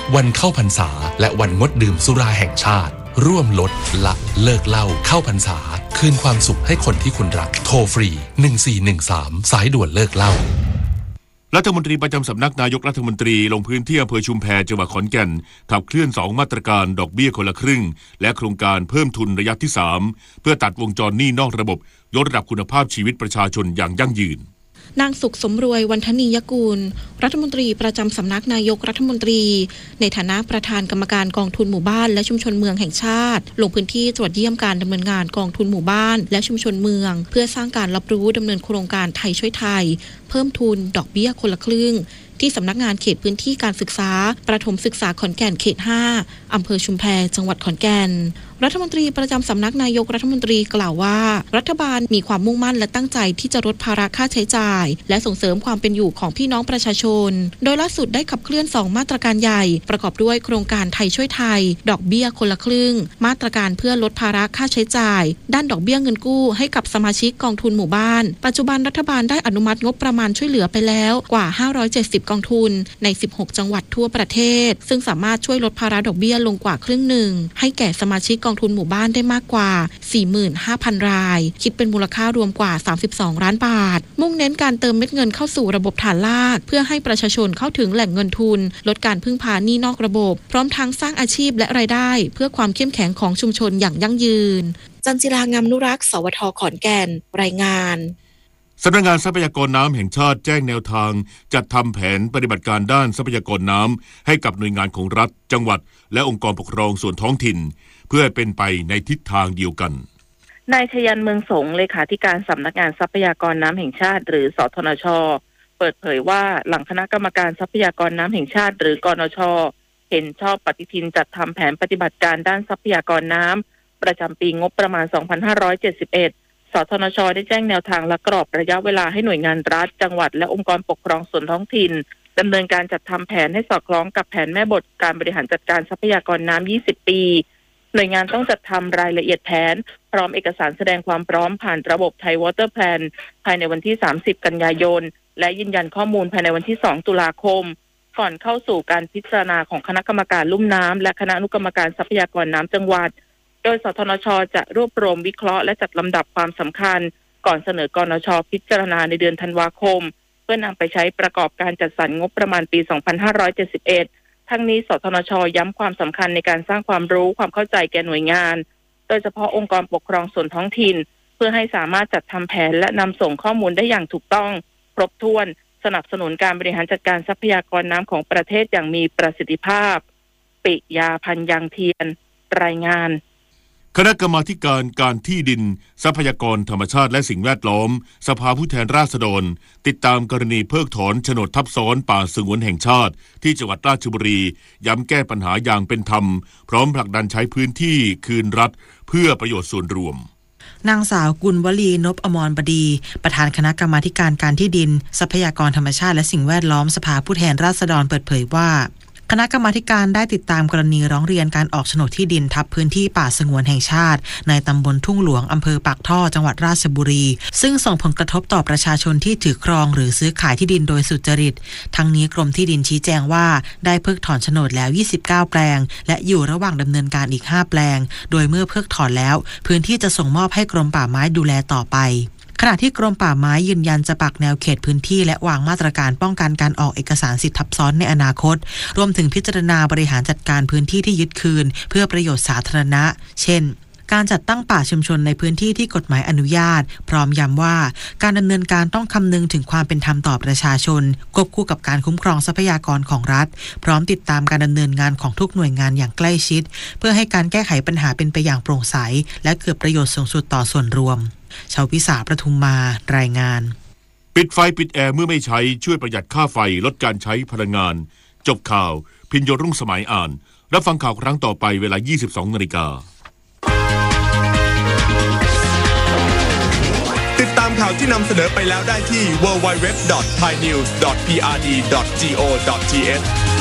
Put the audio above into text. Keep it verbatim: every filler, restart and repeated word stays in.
วันเข้าพรรษาและวันงดดื่มสุราแห่งชาติร่วมลดละเลิกเหล้าเข้าพรรษาคืนความสุขให้คนที่คุณรักโทรฟรีหนึ่งสี่หนึ่งสามสายด่วนเลิกเหล้ารัฐมนตรีประจำสำนักนายกรัฐมนตรีลงพื้นที่อำเภอชุมแพจังหวัดขอนแก่นขับเคลื่อนสองมาตรการดอกเบี้ยคนละครึ่งและโครงการเพิ่มทุนระยะที่สามเพื่อตัดวงจรหนี้นอกระบบยกระดับคุณภาพชีวิตประชาชนอย่างยั่งยืนนางสุขสมรวยวันธนียกูลรัฐมนตรีประจำสำนักนายกรัฐมนตรีในฐานะประธานกรรมการกองทุนหมู่บ้านและชุมชนเมืองแห่งชาติลงพื้นที่ตรวจเยี่ยมการดำเนินงานกองทุนหมู่บ้านและชุมชนเมืองเพื่อสร้างการรับรู้ดำเนินโครงการไทยช่วยไทยเพิ่มทุนดอกเบี้ยคนละครึ่งที่สำนักงานเขตพื้นที่การศึกษาประถมศึกษาขอนแก่นเขตห้าอำเภอชุมแพจังหวัดขอนแก่นรัฐมนตรีประจำสำนักนายกรัฐมนตรีกล่าวว่ารัฐบาลมีความมุ่งมั่นและตั้งใจที่จะลดภาระค่าใช้จ่ายและส่งเสริมความเป็นอยู่ของพี่น้องประชาชนโดยล่าสุดได้ขับเคลื่อนสองมาตรการใหญ่ประกอบด้วยโครงการไทยช่วยไทยดอกเบี้ยคนละครึ่งมาตรการเพื่อลดภาระค่าใช้จ่ายด้านดอกเบี้ยเงินกู้ให้กับสมาชิกกองทุนหมู่บ้านปัจจุบันรัฐบาลได้อนุมัติงบประมาณช่วยเหลือไปแล้วกว่าห้าร้อยเจ็ดสิบกองทุนในสิบหกจังหวัดทั่วประเทศซึ่งสามารถช่วยลดภาระดอกเบี้ยลงกว่าครึ่งหนึ่งให้แก่สมาชิกกองทุนหมู่บ้านได้มากกว่า สี่หมื่นห้าพัน รายคิดเป็นมูลค่ารวมกว่าสามสิบสองล้านบาทมุ่งเน้นการเติมเม็ดเงินเข้าสู่ระบบฐานรากเพื่อให้ประชาชนเข้าถึงแหล่งเงินทุนลดการพึ่งพาหนี้นอกระบบพร้อมทั้งสร้างอาชีพและรายได้เพื่อความเข้มแข็งของชุมชนอย่างยั่งยืนจันจิรางามนุรักษ์สวทขอนแก่นรายงานสำนักงานทรัพยากรน้ำแห่งชาติแจ้งแนวทางจัดทำแผนปฏิบัติการด้านทรัพยากรน้ำให้กับหน่วยงานของรัฐจังหวัดและองค์กรปกครองส่วนท้องถิ่นเพื่อเป็นไปในทิศทางเดียวกันนายชยันเมืองสงเลขาธิการสำนักงานทรัพยากรน้ำแห่งชาติหรือสทนช.เปิดเผยว่าหลังคณะกรรมการทรัพยากรน้ำแห่งชาติหรือกนช.เห็นชอบปฏิทินจัดทำแผนปฏิบัติการด้านทรัพยากรน้ำประจำปีงบประมาณสองพันห้าร้อยเจ็ดสิบเอ็ดสทนช.ได้แจ้งแนวทางและกรอบระยะเวลาให้หน่วยงานรัฐจังหวัดและองค์กรปกครองส่วนท้องถิ่นดำเนินการจัดทำแผนให้สอดคล้องกับแผนแม่บทการบริหารจัดการทรัพยากรน้ำยี่สิบปีหน่วยงานต้องจัดทำรายละเอียดแผนพร้อมเอกสารแสดงความพร้อมผ่านระบบไทยวอเตอร์แพลนภายในวันที่สามสิบกันยายนและยืนยันข้อมูลภายในวันที่สองตุลาคมก่อนเข้าสู่การพิจารณาของคณะกรรมการลุ่มน้ำและคณะอนุกรรมการทรัพยากรน้ำจังหวัดโดยสทนช.จะรวบรวมวิเคราะห์และจัดลำดับความสำคัญก่อนเสนอกนช.พิจารณาในเดือนธันวาคมเพื่อนำไปใช้ประกอบการจัดสรรงบประมาณปีสองพันห้าร้อยเจ็ดสิบเอ็ดทั้งนี้สทนช.ย้ำความสำคัญในการสร้างความรู้ความเข้าใจแก่หน่วยงานโดยเฉพาะองค์กรปกครองส่วนท้องถิ่นเพื่อให้สามารถจัดทำแผนและนำส่งข้อมูลได้อย่างถูกต้องครบถ้วนสนับสนุนการบริหารจัดการทรัพยากรน้ำของประเทศอย่างมีประสิทธิภาพปิยาพันยังเทียนรายงานคณะกรรมาธิการการที่ดินทรัพยากรธรรมชาติและสิ่งแวดล้อมสภาผู้แทนราษฎรติดตามกรณีเพิกถอนโฉนดทับซ้อนป่าสงวนแห่งชาติที่จังหวัดราชบุรีย้ำแก้ปัญหาอย่างเป็นธรรมพร้อมผลักดันใช้พื้นที่คืนรัฐเพื่อประโยชน์ส่วนรวมนางสาวกุลวลีนพอมรบดีประธานคณะกรรมาธิการการที่ดินทรัพยากรธรรมชาติและสิ่งแวดล้อมสภาผู้แทนราษฎรเปิดเผยว่าคณะกรรมาธิการได้ติดตามกรณีร้องเรียนการออกโฉนดที่ดินทับพื้นที่ป่าสงวนแห่งชาติในตำบลทุ่งหลวงอำเภอปากท่อจังหวัดราชบุรีซึ่งส่งผลกระทบต่อประชาชนที่ถือครองหรือซื้อขายที่ดินโดยสุจริตทั้งนี้กรมที่ดินชี้แจงว่าได้เพิกถอนโฉนดแล้วยี่สิบเก้าแปลงและอยู่ระหว่างดำเนินการอีกห้าแปลงโดยเมื่อเพิกถอนแล้วพื้นที่จะส่งมอบให้กรมป่าไม้ดูแลต่อไปขณะที่กรมป่าไม้ยืนยันจะปักแนวเขตพื้นที่และวางมาตรการป้องกันการออกเอกสารสิทธิทับซ้อนในอนาคตรวมถึงพิจารณาบริหารจัดการพื้นที่ที่ยึดคืนเพื่อประโยชน์สาธารณะเช่นการจัดตั้งป่าชุมชนในพื้นที่ที่กฎหมายอนุญาตพร้อมย้ำว่าการดำเนินการต้องคำนึงถึงความเป็นธรรมต่อประชาชนควบคู่กับการคุ้มครองทรัพยากรของรัฐพร้อมติดตามการดำเนินงานของทุกหน่วยงานอย่างใกล้ชิดเพื่อให้การแก้ไขปัญหาเป็นไปอย่างโปร่งใสและเกิดประโยชน์สูงสุดต่อส่วนรวมชาววิสาประทุมมารายงานปิดไฟปิดแอร์เมื่อไม่ใช้ช่วยประหยัดค่าไฟลดการใช้พลังงานจบข่าวพิญโยรุ่งสมัยอ่านรับฟังข่าวครั้งต่อไปเวลา ยี่สิบสองนาฬิกาติดตามข่าวที่นำเสนอไปแล้วได้ที่ ดับเบิลยู ดับเบิลยู ดับเบิลยู ดอท ไทยนิวส์ ดอท พี อาร์ ดี ดอท จี โอ ดอท ที เอช